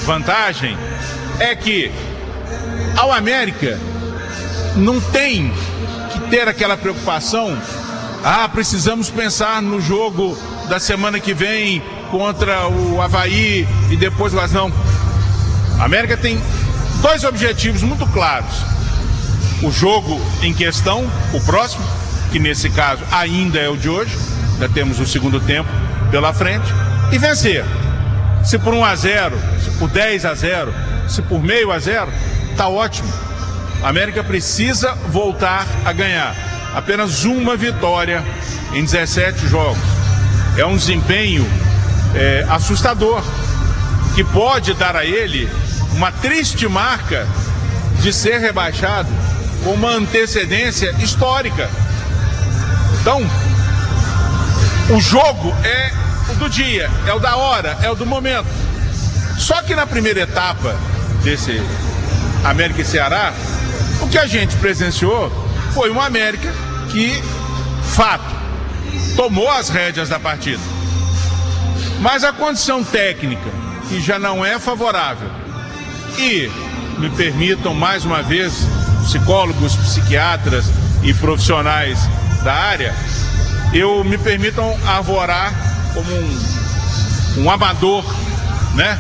vantagem é que ao América não tem que ter aquela preocupação, precisamos pensar no jogo da semana que vem contra o Avaí e depois o Não. A América tem dois objetivos muito claros: o jogo em questão, o próximo, que nesse caso ainda é o de hoje, ainda temos o segundo tempo pela frente, e vencer. Se por 1-0, se por 10-0, se por meio a 0, tá ótimo. A América precisa voltar a ganhar. Apenas uma vitória em 17 jogos. É um desempenho assustador, que pode dar a ele uma triste marca de ser rebaixado com uma antecedência histórica. Então, o jogo é o do dia, é o da hora, é o do momento. Só que na primeira etapa desse América e Ceará, o que a gente presenciou foi uma América que, fato, tomou as rédeas da partida. Mas a condição técnica, que já não é favorável, e, me permitam mais uma vez, psicólogos, psiquiatras e profissionais da área, me permitam arvorar como um amador, né?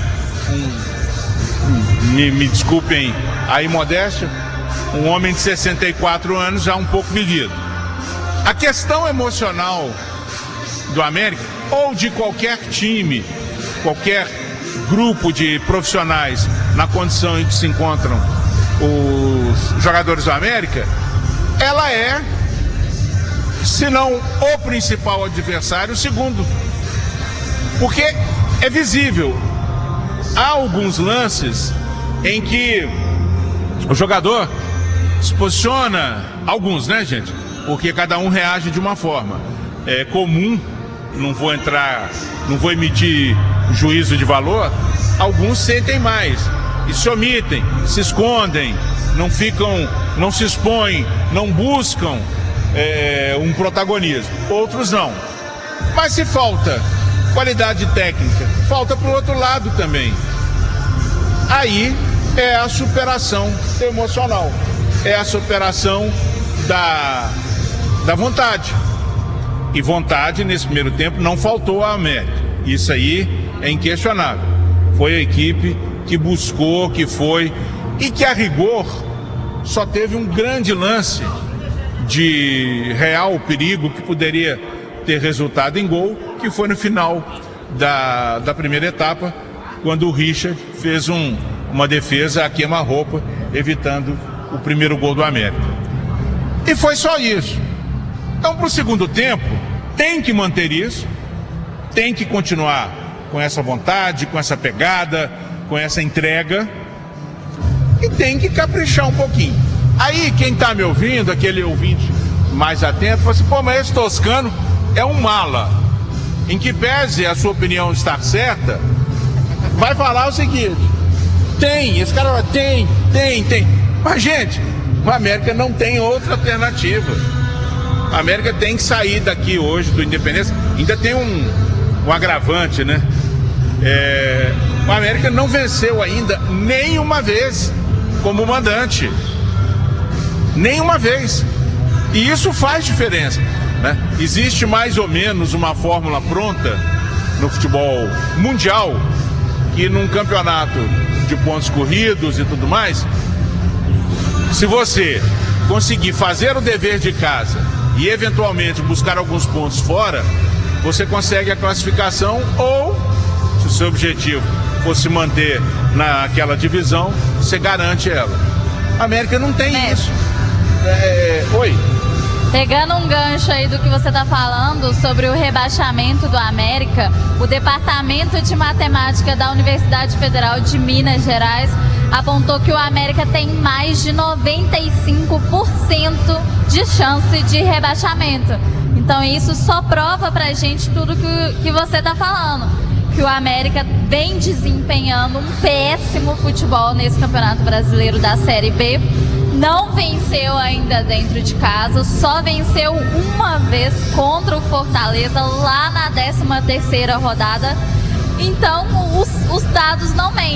Me desculpem a imodéstia, um homem de 64 anos já um pouco vivido. A questão emocional do América, ou de qualquer time, qualquer grupo de profissionais na condição em que se encontram os jogadores do América, ela é, se não o principal adversário, o segundo. Porque é visível. Há alguns lances em que o jogador se posiciona, alguns, né, gente? Porque cada um reage de uma forma. É comum, não vou emitir juízo de valor, alguns sentem mais e se omitem, se escondem, não se expõem, não buscam um protagonismo. Outros não. Mas se falta qualidade técnica, falta para o outro lado também. Aí é a superação emocional, é a superação da vontade. E vontade nesse primeiro tempo não faltou à América. Isso aí é inquestionável. Foi a equipe que buscou, que foi, e que a rigor só teve um grande lance de real perigo que poderia ter resultado em gol, que foi no final da primeira etapa, quando o Richard fez uma defesa a queima-roupa, evitando o primeiro gol do América. E foi só isso. Então, para o segundo tempo, tem que manter isso, tem que continuar com essa vontade, com essa pegada, com essa entrega, e tem que caprichar um pouquinho. Aí, quem está me ouvindo, aquele ouvinte mais atento, fala assim: pô, mas esse Toscano é um mala. Em que pese a sua opinião estar certa, vai falar o seguinte: esse cara fala, tem. Mas, gente, o América não tem outra alternativa. A América tem que sair daqui hoje do Independência. Ainda tem um agravante, né? O América não venceu ainda nenhuma vez como mandante. Nenhuma vez. E isso faz diferença, né? Existe mais ou menos uma fórmula pronta no futebol mundial, que num campeonato de pontos corridos e tudo mais, se você conseguir fazer o dever de casa e eventualmente buscar alguns pontos fora, você consegue a classificação, ou, se o seu objetivo fosse se manter naquela divisão, você garante ela. A América não tem isso. Oi? Pegando um gancho aí do que você está falando sobre o rebaixamento do América, o Departamento de Matemática da Universidade Federal de Minas Gerais apontou que o América tem mais de 95% de chance de rebaixamento. Então isso só prova pra gente tudo que você está falando, que o América vem desempenhando um péssimo futebol nesse Campeonato Brasileiro da Série B. Não venceu ainda dentro de casa, só venceu uma vez contra o Fortaleza lá na 13ª rodada. Então os dados não mentem.